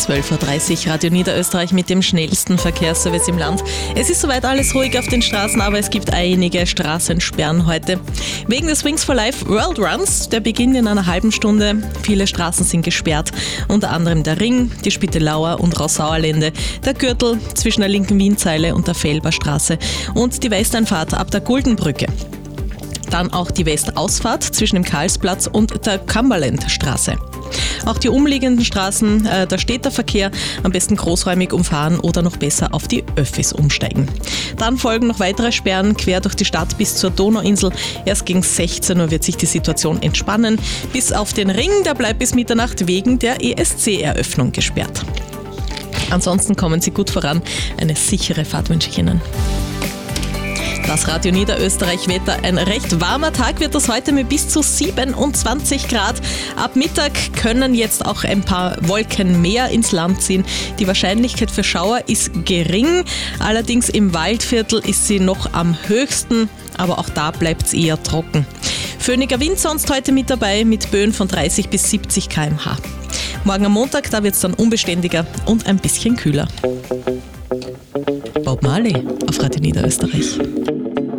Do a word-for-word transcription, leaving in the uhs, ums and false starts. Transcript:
zwölf Uhr dreißig, Radio Niederösterreich mit dem schnellsten Verkehrsservice im Land. Es ist soweit alles ruhig auf den Straßen, aber es gibt einige Straßensperren heute. Wegen des Wings for Life World Runs, der beginnt in einer halben Stunde. Viele Straßen sind gesperrt, unter anderem der Ring, die Spittelauer und Rossauerlände, der Gürtel zwischen der linken Wienzeile und der Felberstraße und die Westeinfahrt ab der Guldenbrücke. Dann auch die Westausfahrt zwischen dem Karlsplatz und der Cumberlandstraße. Auch die umliegenden Straßen, äh, da steht der Verkehr, am besten großräumig umfahren oder noch besser auf die Öffis umsteigen. Dann folgen noch weitere Sperren quer durch die Stadt bis zur Donauinsel. Erst gegen sechzehn Uhr wird sich die Situation entspannen. Bis auf den Ring, der bleibt bis Mitternacht wegen der E S C-Eröffnung gesperrt. Ansonsten kommen Sie gut voran. Eine sichere Fahrt wünsche ich Ihnen. Das Radio Niederösterreich Wetter. Ein recht warmer Tag wird das heute mit bis zu siebenundzwanzig Grad. Ab Mittag können jetzt auch ein paar Wolken mehr ins Land ziehen. Die Wahrscheinlichkeit für Schauer ist gering. Allerdings im Waldviertel ist sie noch am höchsten. Aber auch da bleibt es eher trocken. Föhniger Wind sonst heute mit dabei mit Böen von dreißig bis siebzig Kilometer pro Stunde. Morgen am Montag, da wird es dann unbeständiger und ein bisschen kühler. Bob Marley auf Radio Niederösterreich.